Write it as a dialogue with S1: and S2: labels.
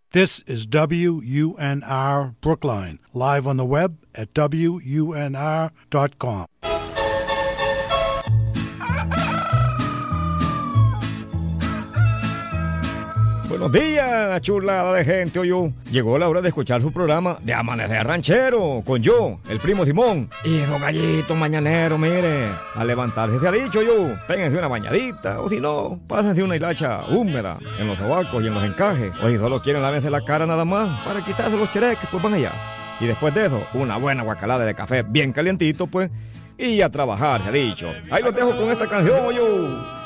S1: This is WUNR Brookline, live on the web at WUNR.com.
S2: Buenos días, chulada de gente, oyó. Llegó la hora de escuchar su programa de Amanecer Ranchero, con yo, el primo Simón, y los gallitos mañaneros, mire. A levantarse se ha dicho yo, péguense una bañadita, o si no, pásense una hilacha húmeda en los sobacos y en los encajes. O si solo quieren lávense la cara nada más, para quitarse los chereques, pues van allá. Y después de eso, una buena guacalada de café bien calientito, pues, y a trabajar, se ha dicho. Ahí los dejo con esta canción, yo.